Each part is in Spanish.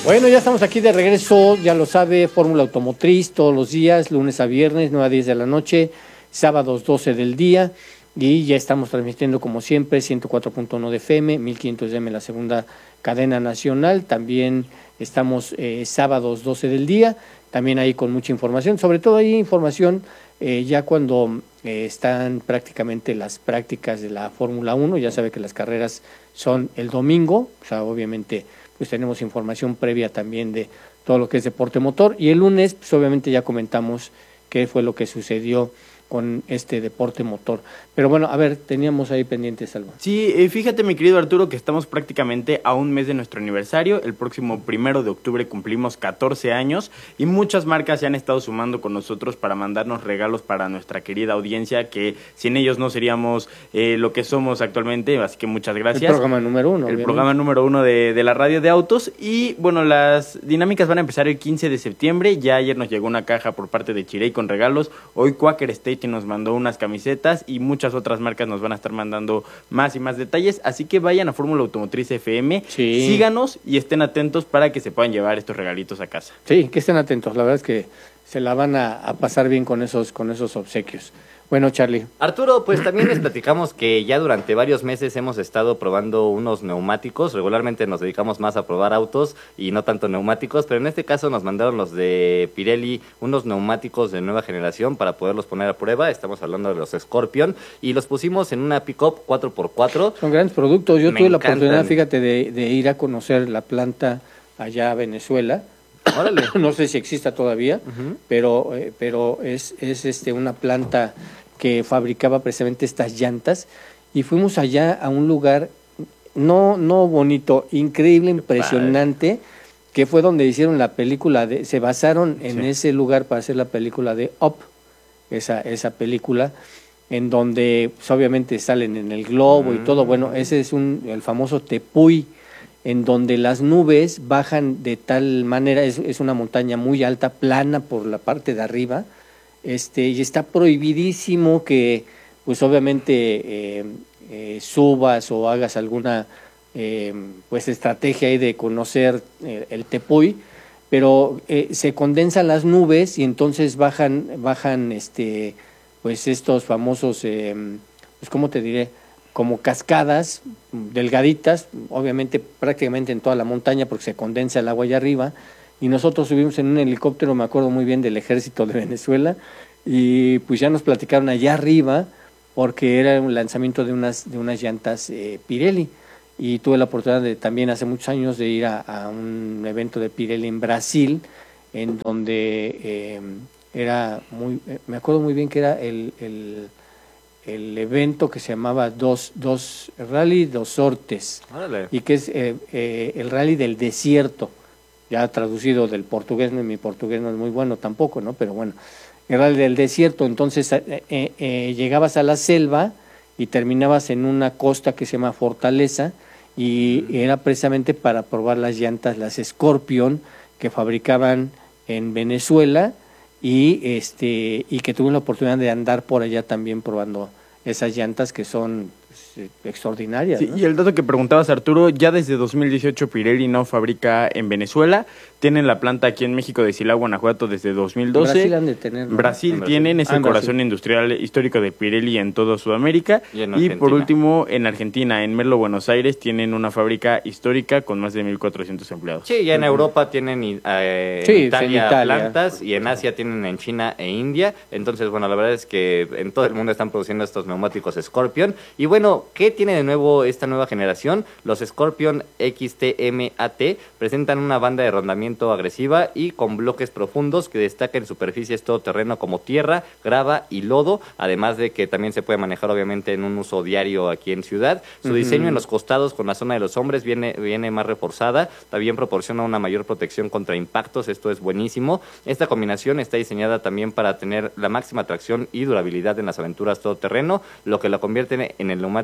Bueno, ya estamos aquí de regreso, ya lo sabe, Fórmula Automotriz todos los días, lunes a viernes, 9 a 10 de la noche, sábados 12 del día, y ya estamos transmitiendo como siempre 104.1 de FM, 1500 de M la segunda cadena nacional, también estamos sábados 12 del día, también ahí con mucha información, sobre todo hay información ya cuando están prácticamente las prácticas de la Fórmula 1, ya sabe que las carreras son el domingo, o sea, obviamente pues tenemos información previa también de todo lo que es deporte motor, y el lunes pues obviamente ya comentamos qué fue lo que sucedió con este deporte motor. Pero bueno, a ver, teníamos ahí pendientes algo. Sí, fíjate mi querido Arturo que estamos prácticamente a un mes de nuestro aniversario. El próximo 1 de octubre cumplimos 14 años y muchas marcas se han estado sumando con nosotros para mandarnos regalos para nuestra querida audiencia, que sin ellos no seríamos lo que somos actualmente, así que muchas gracias. El programa número 1. El programa número 1 de la radio de autos. Y bueno, las dinámicas van a empezar el 15 de septiembre. Ya ayer nos llegó una caja por parte de Chirey con regalos. Hoy Quaker State nos mandó unas camisetas y muchas otras marcas nos van a estar mandando más y más detalles, así que vayan a Fórmula Automotriz FM, sí, síganos y estén atentos para que se puedan llevar estos regalitos a casa. Sí, que estén atentos, la verdad es que se la van a pasar bien con esos obsequios. Bueno, Charlie. Arturo, pues también les platicamos que ya durante varios meses hemos estado probando unos neumáticos. Regularmente nos dedicamos más a probar autos y no tanto neumáticos, pero en este caso nos mandaron los de Pirelli unos neumáticos de nueva generación para poderlos poner a prueba. Estamos hablando de los Scorpion y los pusimos en una pick-up 4x4. Son grandes productos. Yo tuve la oportunidad, fíjate, de ir a conocer la planta allá a Venezuela. Órale. No sé si exista todavía, pero es una planta que fabricaba precisamente estas llantas, y fuimos allá a un lugar no bonito, increíble, impresionante, que fue donde hicieron la película se basaron en ese lugar para hacer la película de Up, esa película en donde pues, obviamente salen en el globo y todo. Bueno, ese es el famoso Tepuy, en donde las nubes bajan de tal manera, es una montaña muy alta, plana por la parte de arriba, y está prohibidísimo que, pues obviamente, subas o hagas alguna pues estrategia ahí de conocer el Tepuy, pero se condensan las nubes y entonces bajan pues estos famosos, pues cómo te diré, como cascadas delgaditas, obviamente prácticamente en toda la montaña porque se condensa el agua allá arriba, y nosotros subimos en un helicóptero, me acuerdo muy bien, del ejército de Venezuela, y pues ya nos platicaron allá arriba porque era un lanzamiento de unas llantas Pirelli, y tuve la oportunidad de también hace muchos años de ir a un evento de Pirelli en Brasil, en donde era me acuerdo muy bien que era el evento que se llamaba Rally dos Hortes, y que es el Rally del Desierto, ya traducido del portugués. Mi portugués no es muy bueno tampoco, ¿no? Pero bueno, el Rally del Desierto. Entonces llegabas a la selva y terminabas en una costa que se llama Fortaleza, y era precisamente para probar las llantas, las Scorpion, que fabricaban en Venezuela, y que tuve la oportunidad de andar por allá también probando esas llantas que son extraordinarias, sí, ¿no? Y el dato que preguntabas, Arturo, ya desde 2018 Pirelli no fabrica en Venezuela. Tienen la planta aquí en México de Silao, Guanajuato, desde 2012. Brasil han de tener, ¿no? Brasil tienen, es el corazón industrial histórico de Pirelli en toda Sudamérica. Y por último, en Argentina, en Merlo, Buenos Aires, tienen una fábrica histórica con más de 1,400 empleados. Sí, ya en Europa tienen en Italia plantas, y en Asia tienen en China e India. Entonces, bueno, la verdad es que en todo el mundo están produciendo estos neumáticos Scorpion. Y bueno, ¿qué tiene de nuevo esta nueva generación? Los Scorpion XTMAT presentan una banda de rondamiento agresiva y con bloques profundos que destacan superficies todoterreno como tierra, grava y lodo, además de que también se puede manejar obviamente en un uso diario aquí en ciudad. Su diseño en los costados con la zona de los hombres viene más reforzada, también proporciona una mayor protección contra impactos, esto es buenísimo. Esta combinación está diseñada también para tener la máxima tracción y durabilidad en las aventuras todoterreno, lo que la convierte en el neumático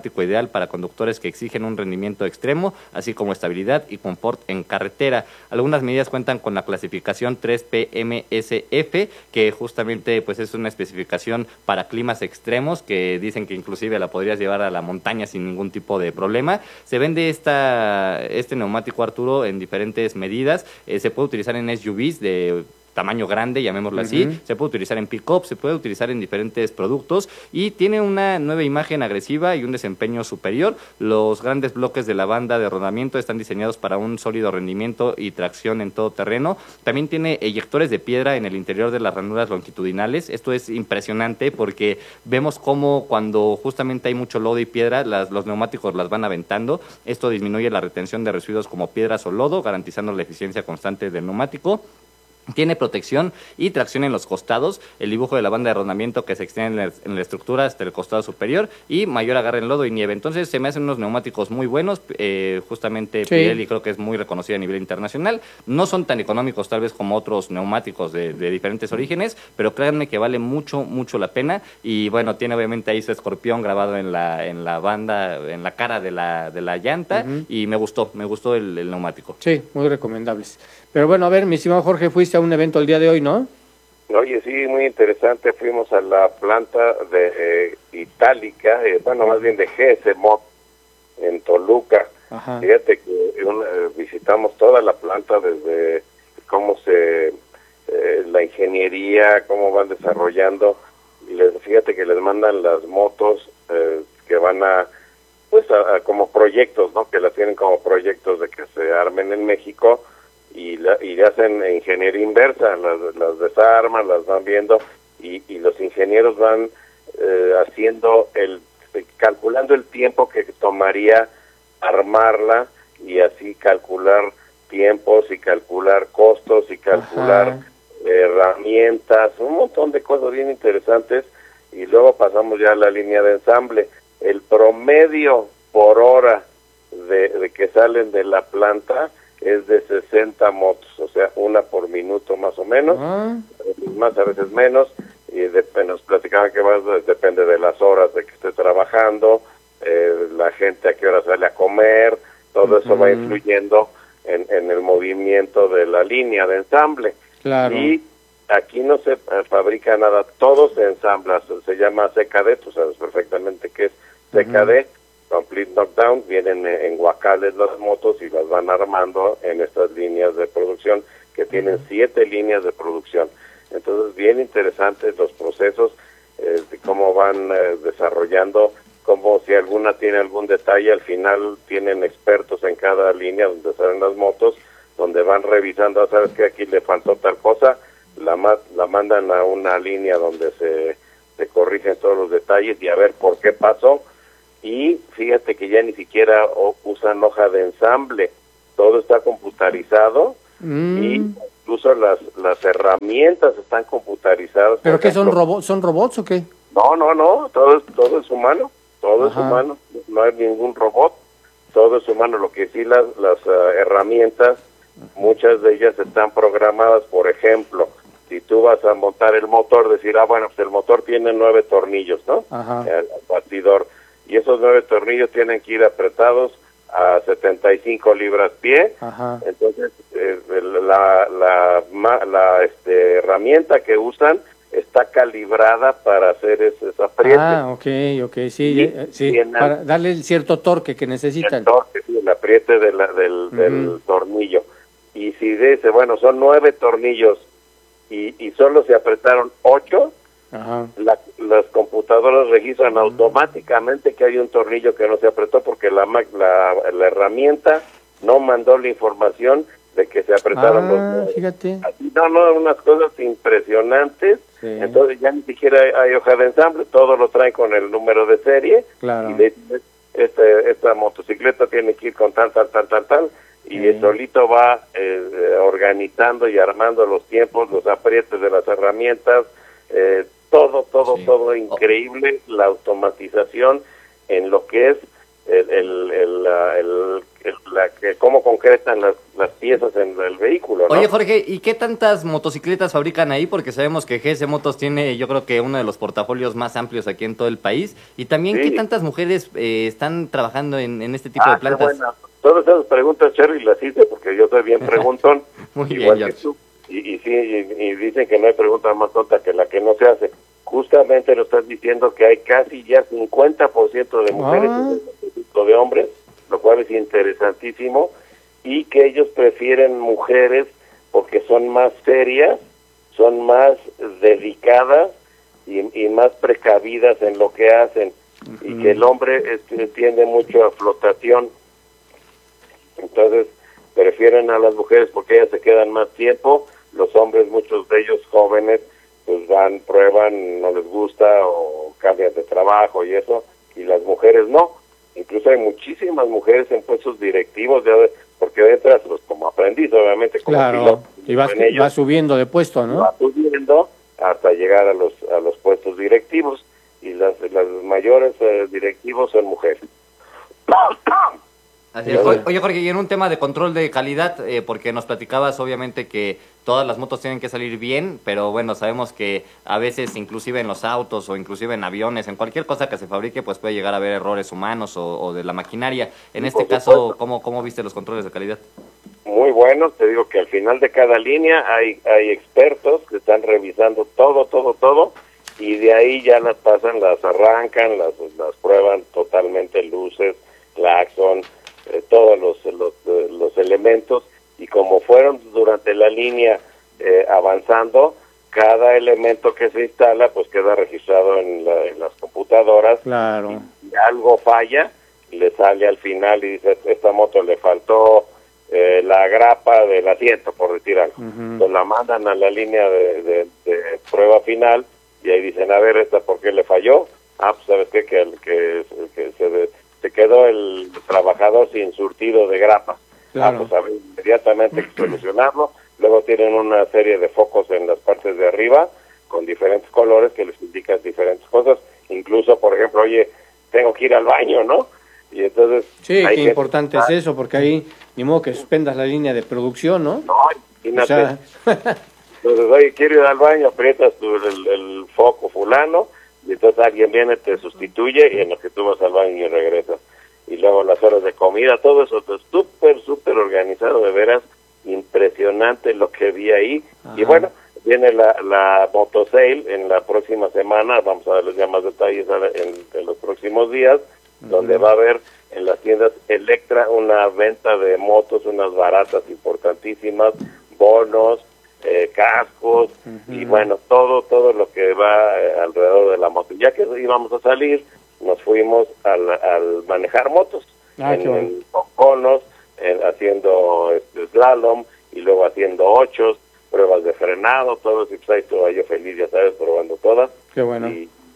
neumático ideal para conductores que exigen un rendimiento extremo, así como estabilidad y confort en carretera. Algunas medidas cuentan con la clasificación 3PMSF, que justamente pues es una especificación para climas extremos, que dicen que inclusive la podrías llevar a la montaña sin ningún tipo de problema. Se vende este neumático, Arturo, en diferentes medidas. Se puede utilizar en SUVs de tamaño grande, llamémoslo así, se puede utilizar en pick-up, se puede utilizar en diferentes productos y tiene una nueva imagen agresiva y un desempeño superior. Los grandes bloques de la banda de rodamiento están diseñados para un sólido rendimiento y tracción en todo terreno. También tiene eyectores de piedra en el interior de las ranuras longitudinales. Esto es impresionante porque vemos cómo cuando justamente hay mucho lodo y piedra, los neumáticos las van aventando. Esto disminuye la retención de residuos como piedras o lodo, garantizando la eficiencia constante del neumático. Tiene protección y tracción en los costados, el dibujo de la banda de rodamiento que se extiende en la estructura hasta el costado superior y mayor agarre en lodo y nieve. Entonces se me hacen unos neumáticos muy buenos, justamente sí. Pirelli creo que es muy reconocida a nivel internacional. No son tan económicos tal vez como otros neumáticos de diferentes orígenes, pero créanme que vale mucho la pena. Y bueno, tiene obviamente ahí su escorpión grabado en la banda, en la cara de la llanta, y me gustó el neumático. Sí, muy recomendables. Pero bueno, a ver, mi estimado Jorge, fuiste a un evento el día de hoy, ¿no? Oye, sí, muy interesante. Fuimos a la planta de Itálica, más bien de GS Mod, en Toluca. Ajá. Fíjate que visitamos toda la planta, desde cómo la ingeniería, cómo van desarrollando. Fíjate que les mandan las motos que van a como proyectos, ¿no? Que las tienen como proyectos de que se armen en México. Y le hacen ingeniería inversa, las desarman, las van viendo y los ingenieros van calculando el tiempo que tomaría armarla y así calcular tiempos y calcular costos y calcular herramientas, un montón de cosas bien interesantes. Y luego pasamos ya a la línea de ensamble. El promedio por hora de que salen de la planta es de 60 motos, o sea, una por minuto más o menos, más a veces menos, y nos platicaban que más depende de las horas de que esté trabajando, la gente a qué hora sale a comer, todo eso va influyendo en el movimiento de la línea de ensamble. Claro. Y aquí no se fabrica nada, todo se ensambla, se llama CKD, tú sabes perfectamente qué es CKD, Complete Knockdown. Vienen en guacales las motos y las van armando en estas líneas de producción, que tienen 7 líneas de producción. Entonces, bien interesantes los procesos, de cómo van desarrollando, como si alguna tiene algún detalle, al final tienen expertos en cada línea donde salen las motos, donde van revisando, sabes que aquí le faltó tal cosa, la mandan a una línea donde se corrigen todos los detalles y a ver por qué pasó. Y fíjate que ya ni siquiera usan hoja de ensamble, todo está computarizado y incluso las herramientas están computarizadas. ¿Pero qué son robots o qué? No, todo es humano, todo es humano, no hay ningún robot, todo es humano. Lo que sí las herramientas, muchas de ellas están programadas. Por ejemplo, si tú vas a montar el motor, decir, pues el motor tiene 9 tornillos, ¿no? El batidor. Y esos 9 tornillos tienen que ir apretados a 75 libras-pie. Entonces, la herramienta que usan está calibrada para hacer ese apriete. Ok, sí, para darle el cierto torque que necesitan. El torque, sí, el apriete del tornillo. Y si dice, son 9 tornillos y solo se apretaron 8, las computadoras registran automáticamente que hay un tornillo que no se apretó porque la herramienta no mandó la información de que se apretaron los. Fíjate. Unas cosas impresionantes. Sí. Entonces ya ni siquiera hay hoja de ensamble, todo lo traen con el número de serie. Claro. Y esta motocicleta tiene que ir con tal, y solito va organizando y armando los tiempos, los aprietes de las herramientas, todo increíble, la automatización en lo que es cómo concretan las piezas en el vehículo, ¿no? Oye, Jorge, ¿y qué tantas motocicletas fabrican ahí? Porque sabemos que GS Motos tiene, yo creo que uno de los portafolios más amplios aquí en todo el país. Y también, ¿qué tantas mujeres están trabajando en este tipo de plantas? Qué buena. Todas esas preguntas, Cherry, las hice porque yo soy bien preguntón. Muy igual bien, que tú. Y dicen que no hay pregunta más tonta que la que no se hace. Justamente lo estás diciendo que hay casi ya 50% de mujeres de hombres, lo cual es interesantísimo, y que ellos prefieren mujeres porque son más serias, son más dedicadas y más precavidas en lo que hacen, y que el hombre tiende mucho a flotación. Entonces prefieren a las mujeres porque ellas se quedan más tiempo. Los hombres, muchos de ellos jóvenes, pues van, prueban, no les gusta o cambian de trabajo y eso, y las mujeres no. Incluso hay muchísimas mujeres en puestos directivos, porque entras pues, como aprendiz, obviamente, como piloto, y va subiendo de puesto, ¿no? Va subiendo hasta llegar a los puestos directivos, y las mayores directivos son mujeres. Así es. Oye, Jorge, y en un tema de control de calidad, porque nos platicabas obviamente que todas las motos tienen que salir bien, pero bueno, sabemos que a veces inclusive en los autos o inclusive en aviones, en cualquier cosa que se fabrique, pues puede llegar a haber errores humanos o de la maquinaria. En este caso, ¿cómo viste los controles de calidad? Muy buenos, te digo que al final de cada línea hay expertos que están revisando todo, y de ahí ya las pasan, las arrancan, las prueban totalmente, luces, claxon, todos los elementos, y como fueron durante la línea avanzando, cada elemento que se instala pues queda registrado en las computadoras. Claro. Y algo falla, le sale al final y dice, esta moto le faltó la grapa del asiento, por decir algo. Entonces la mandan a la línea de prueba final, y ahí dicen, a ver, ¿esta por qué le falló? Pues ¿sabes qué? Que se quedó el trabajador sin surtido de grapa. Claro. Pues a ver, inmediatamente hay que solucionarlo. Luego tienen una serie de focos en las partes de arriba con diferentes colores que les indican diferentes cosas. Incluso, por ejemplo, oye, tengo que ir al baño, ¿no? Y entonces... Sí, qué importante es eso, porque ahí ni modo que suspendas la línea de producción, ¿no? No, imagínate. Entonces, oye, quiero ir al baño, aprietas el foco fulano, y entonces alguien viene, te sustituye, y en lo que tú vas al baño y regresas. Y luego las horas de comida, todo eso súper organizado, de veras, impresionante lo que vi ahí. Ajá. Y bueno, viene la Motosale en la próxima semana, vamos a darles ya más detalles en los próximos días, donde va a haber en las tiendas Electra una venta de motos, unas baratas importantísimas, bonos, cascos, y bueno, todo lo que va alrededor de la moto. Ya que íbamos a salir, nos fuimos al manejar motos, en conos, haciendo slalom, y luego haciendo ochos, pruebas de frenado, todo eso, y pues ahí estaba yo feliz, ya sabes, probando todas. Qué bueno.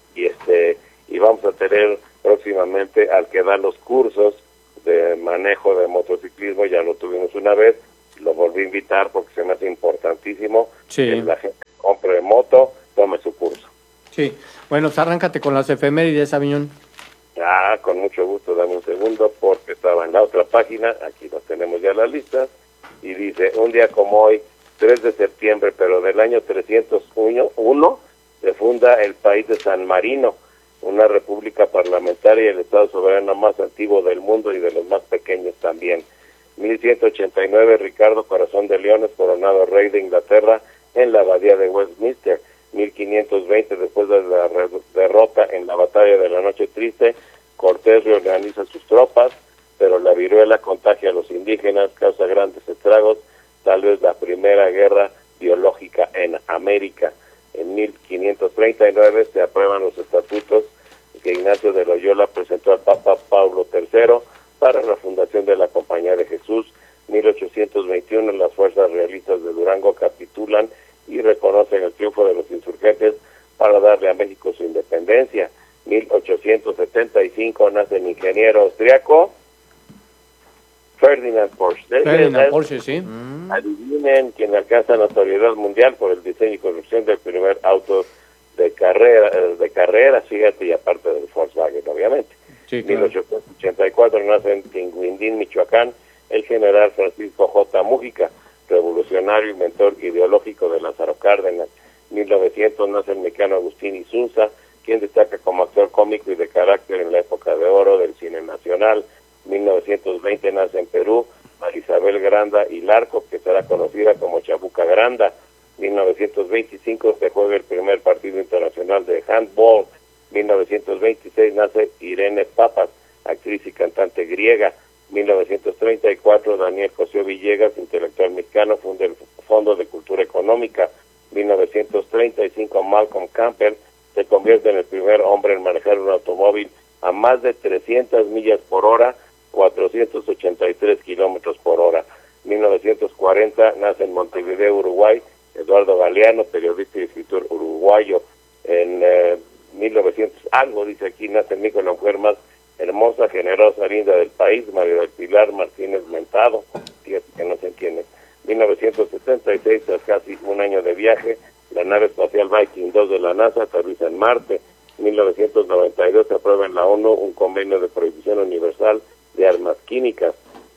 Y vamos a tener próximamente al que da los cursos de manejo de motociclismo, ya lo tuvimos una vez, lo volví a invitar porque se me hace importantísimo que la gente compre moto, tome su curso. Sí, bueno, pues arráncate con las efemérides, Aviñón. Con mucho gusto, dame un segundo, porque estaba en la otra página, aquí nos tenemos ya la lista, y dice, un día como hoy, 3 de septiembre, pero del año 301, se funda el país de San Marino, una república parlamentaria y el estado soberano más antiguo del mundo y de los más pequeños también. 1189, Ricardo Corazón de León es coronado rey de Inglaterra en la abadía de Westminster. 1520, después de la derrota en la batalla de la Noche Triste, Cortés reorganiza sus tropas, pero la viruela contagia a los indígenas, causa grandes estragos, tal vez la primera guerra biológica en América. En 1539 se aprueban los estatutos que Ignacio de Loyola presentó al Papa Pablo III para la fundación de la Compañía de Jesús. 1821 las fuerzas realistas de Durango capitulan y reconocen el triunfo de los insurgentes para darle a México su independencia. 1875 nace el ingeniero austriaco Ferdinand Porsche. Ferdinand Porsche, sí. Adivinen quién alcanza notoriedad mundial por el diseño y construcción del primer auto de carrera, fíjate, y aparte del Volkswagen, obviamente. Sí, claro. 1875 1984 nace en Tinguindín, Michoacán, el general Francisco J. Mújica, revolucionario y mentor ideológico de Lázaro Cárdenas. 1900 nace el mexicano Agustín Insunza, quien destaca como actor cómico y de carácter en la época de oro del cine nacional. 1920 nace en Perú Marisabel Granda y Larco, que será conocida como Chabuca Granda. 1925 se juega el primer partido internacional de handball. 1926 nace Irene Papas, actriz y cantante griega. 1934 Daniel José Villegas, intelectual mexicano, funda el Fondo de Cultura Económica. 1935 Malcolm Campbell se convierte en el primer hombre en manejar un automóvil a más de 300 millas por hora, 483 kilómetros por hora. 1940 nace en Montevideo, Uruguay, Eduardo Galeano, periodista y escritor uruguayo. En 1900 algo, dice aquí, nace en México la mujer más hermosa, generosa, linda del país, María del Pilar Martínez Mentado, que no se entiende. 1976, tras casi un año de viaje, la nave espacial Viking 2 de la NASA aterriza en Marte. 1992 se aprueba en la ONU un convenio de prohibición universal de armas químicas.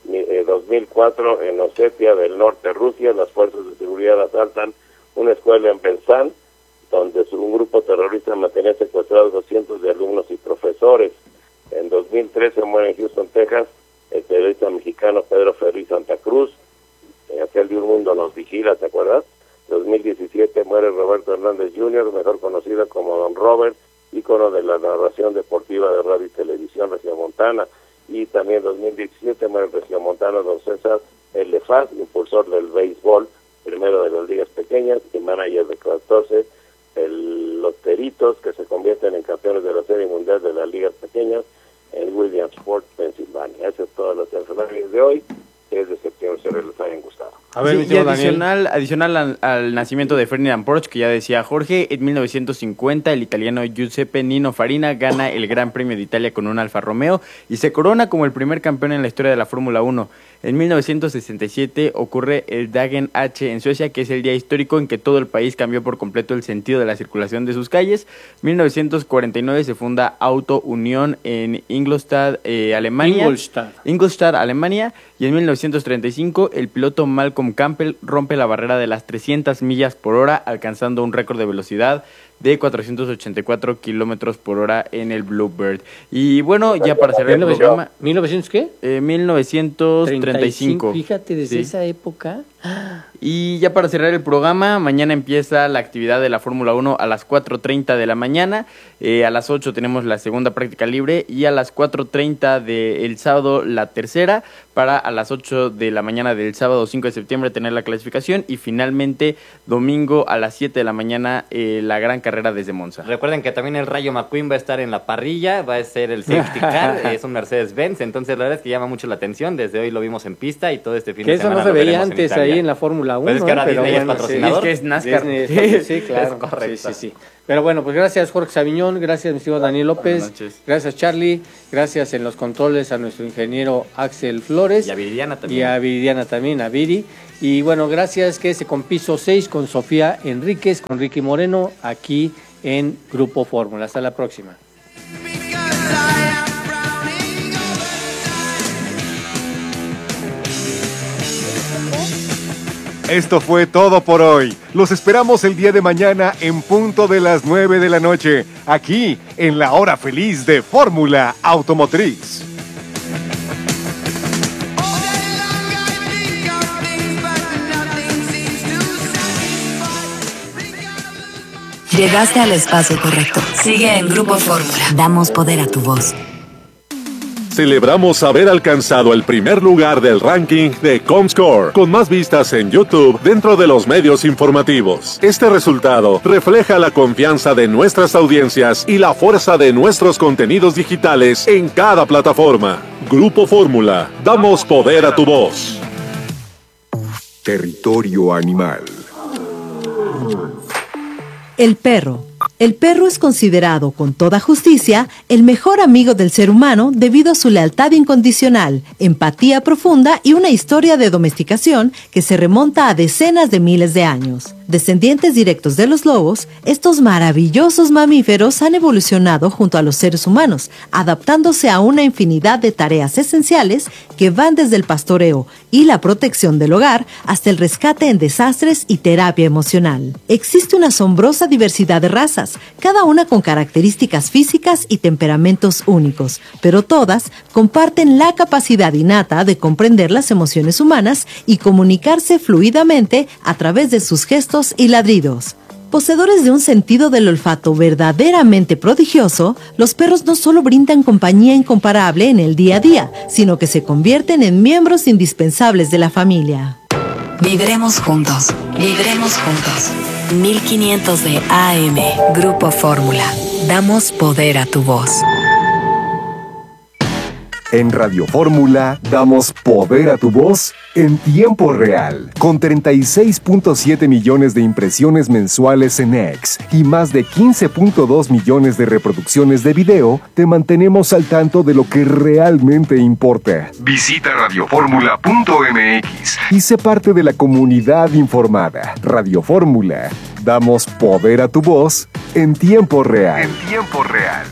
2004 en Osetia del Norte, Rusia, las fuerzas de seguridad asaltan una escuela en Belzán, donde un grupo terrorista mantenía secuestrados 200 de alumnos y profesores. En 2013 muere en Houston, Texas, el periodista mexicano Pedro Ferri Santa Cruz. Aquel de Un Mundo Nos Vigila, ¿te acuerdas? 2017 muere Roberto Hernández Jr., mejor conocido como Don Robert, ícono de la narración deportiva de radio y televisión regiomontana. Y también 2017 muere el regiomontano Don César Elefaz, impulsor del béisbol, primero de las ligas pequeñas y manager de 14, los Teritos, que se convierten en campeones de la Serie Mundial de las ligas pequeñas en Williamsport, Pensilvania. Eso es todo lo que de hoy. 3 de septiembre, espero les hayan gustado. A ver, sí, y adicional al nacimiento de Ferdinand Porsche, que ya decía Jorge, en 1950 el italiano Giuseppe Nino Farina gana el Gran Premio de Italia con un Alfa Romeo y se corona como el primer campeón en la historia de la Fórmula 1. En 1967 ocurre el Dagen H en Suecia, que es el día histórico en que todo el país cambió por completo el sentido de la circulación de sus calles. 1949 se funda Auto Unión en Ingolstadt, Alemania. Ingolstadt, Alemania. Y en 1935 el piloto Malcolm Campbell rompe la barrera de las 300 millas por hora, alcanzando un récord de velocidad de 484 kilómetros por hora en el Bluebird. Y bueno, ya para cerrar el programa... ¿1900 qué? 1935. Fíjate, desde esa época... Y ya para cerrar el programa, mañana empieza la actividad de la Fórmula 1 a las 4:30 de la mañana. A las 8 tenemos la segunda práctica libre y a las 4:30 del sábado la tercera, para a las 8 de la mañana del sábado 5 de septiembre tener la clasificación y finalmente domingo a las 7 de la mañana la gran carrera desde Monza. Recuerden que también el Rayo McQueen va a estar en la parrilla, va a ser el safety car, es un Mercedes-Benz, entonces la verdad es que llama mucho la atención. Desde hoy lo vimos en pista y todo este fin de semana. Eso no se veía antes ahí en la Fórmula 1. Pues es que ahora Disney es patrocinador. Es que es NASCAR. Sí, claro. Es correcto. Sí. Pero bueno, pues gracias Jorge Sabiñón, gracias mi estimado Daniel López, gracias Charlie, gracias en los controles a nuestro ingeniero Axel Flores. Y a Viridiana también. Y a Viridiana también, a Viri. Y bueno, gracias, quédese con Piso 6 con Sofía Enríquez, con Ricky Moreno, aquí en Grupo Fórmula. Hasta la próxima. Esto fue todo por hoy. Los esperamos el día de mañana en punto de las 9 de la noche, aquí en la hora feliz de Fórmula Automotriz. Llegaste al espacio correcto. Sigue en Grupo Fórmula. Damos poder a tu voz. Celebramos haber alcanzado el primer lugar del ranking de Comscore, con más vistas en YouTube dentro de los medios informativos. Este resultado refleja la confianza de nuestras audiencias y la fuerza de nuestros contenidos digitales en cada plataforma. Grupo Fórmula, damos poder a tu voz. Territorio animal. El perro, El perro es considerado, con toda justicia, el mejor amigo del ser humano debido a su lealtad incondicional, empatía profunda y una historia de domesticación que se remonta a decenas de miles de años. Descendientes directos de los lobos, estos maravillosos mamíferos han evolucionado junto a los seres humanos, adaptándose a una infinidad de tareas esenciales que van desde el pastoreo y la protección del hogar hasta el rescate en desastres y terapia emocional. Existe una asombrosa diversidad de razas, cada una con características físicas y temperamentos únicos, pero todas comparten la capacidad innata de comprender las emociones humanas y comunicarse fluidamente a través de sus gestos y ladridos. Poseedores de un sentido del olfato verdaderamente prodigioso, los perros no solo brindan compañía incomparable en el día a día, sino que se convierten en miembros indispensables de la familia. Viviremos juntos, viviremos juntos. 1500 de AM, Grupo Fórmula. Damos poder a tu voz. En Radio Fórmula damos poder a tu voz en tiempo real. Con 36.7 millones de impresiones mensuales en X y más de 15.2 millones de reproducciones de video, te mantenemos al tanto de lo que realmente importa. Visita radioformula.mx y sé parte de la comunidad informada. Radio Fórmula. Damos poder a tu voz en tiempo real. En tiempo real.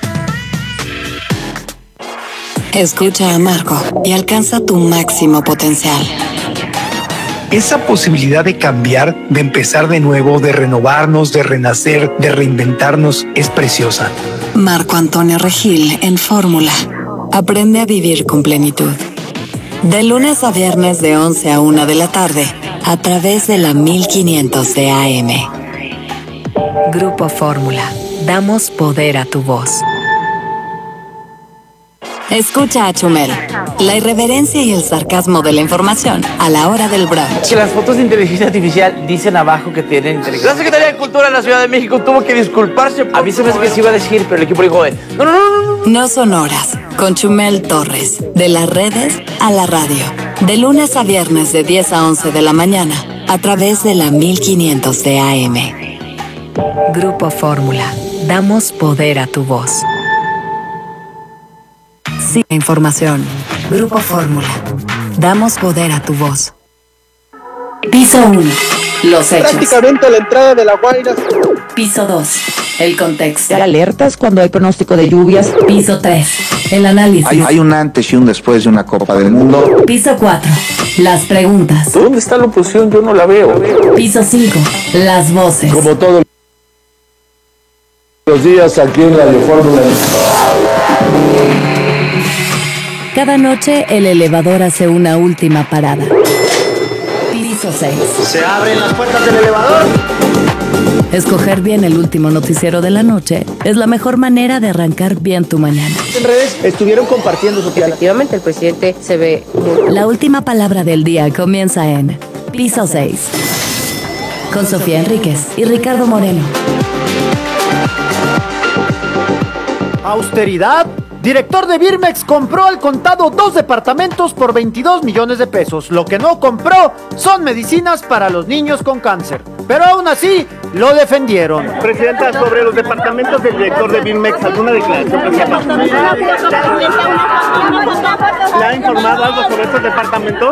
Escucha a Marco y alcanza tu máximo potencial. Esa posibilidad de cambiar, de empezar de nuevo, de renovarnos, de renacer, de reinventarnos, es preciosa. Marco Antonio Regil en Fórmula. Aprende a vivir con plenitud. De lunes a viernes de 11 a 1 de la tarde, a través de la 1500 de AM. Grupo Fórmula. Damos poder a tu voz. Escucha a Chumel, la irreverencia y el sarcasmo de la información a la hora del brunch. Que las fotos de inteligencia artificial dicen abajo que tienen inteligencia. La Secretaría de Cultura de la Ciudad de México tuvo que disculparse. A mí se me hace que se iba a decir, pero el equipo dijo, no. No son horas, con Chumel Torres, de las redes a la radio. De lunes a viernes de 10 a 11 de la mañana, a través de la 1500 de AM. Grupo Fórmula, damos poder a tu voz. Sí, información. Grupo Fórmula. Damos poder a tu voz. Piso 1. Los hechos. Prácticamente a la entrada de La Guaira. Piso 2. El contexto. Alertas cuando hay pronóstico de lluvias. Piso 3. El análisis. Hay un antes y un después de una Copa del Mundo. Piso 4. Las preguntas. ¿Dónde está la oposición? Yo no la veo. Piso 5. Las voces. Como todos los días aquí en Radio Fórmula. Cada noche el elevador hace una última parada. Piso 6. Se abren las puertas del elevador. Escoger bien el último noticiero de la noche es la mejor manera de arrancar bien tu mañana. En redes estuvieron compartiendo su piada. Efectivamente, el presidente se ve muy... La última palabra del día comienza en Piso 6. Con Sofía Enríquez y Ricardo Moreno. Austeridad. Director de Birmex compró al contado 2 departamentos por 22 millones de pesos. Lo que no compró son medicinas para los niños con cáncer. Pero aún así, lo defendieron. Presidenta, sobre los departamentos del director de Birmex, ¿alguna declaración que sepa? ¿Le ha informado algo sobre estos departamentos?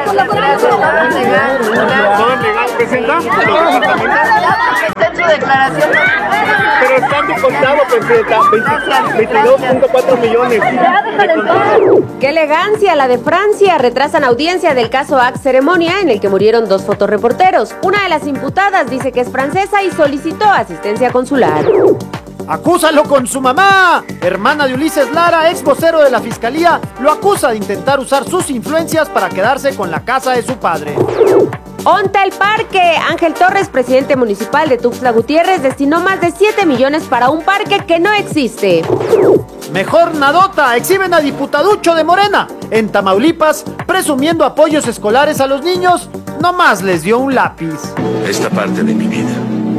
¿Todo es legal, presidenta? ¿Los departamentos? Está en su declaración. Pero están de contado, presidenta, 22.4 millones. ¡Qué elegancia! La de Francia. Retrasan audiencia del caso Axe Ceremonia, en el que murieron 2 fotorreporteros. Una de las imputadas dice que es francesa y solicitó asistencia consular. ¡Acúsalo con su mamá! Hermana de Ulises Lara, ex vocero de la Fiscalía, lo acusa de intentar usar sus influencias para quedarse con la casa de su padre. ¡Onta el parque! Ángel Torres, presidente municipal de Tuxtla Gutiérrez, destinó más de 7 millones para un parque que no existe. Mejor nadota, exhiben a diputaducho de Morena. En Tamaulipas, presumiendo apoyos escolares a los niños, nomás les dio un lápiz. Esta parte de mi vida,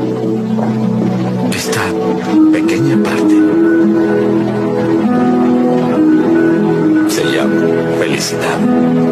esta pequeña parte, se llama felicidad.